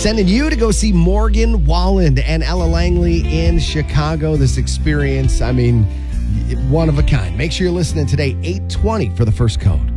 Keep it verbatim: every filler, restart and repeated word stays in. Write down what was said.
sending you to go see Morgan Wallen and Ella Langley in Chicago. This experience, I mean, one of a kind. Make sure you're listening today, eight twenty for The First Code.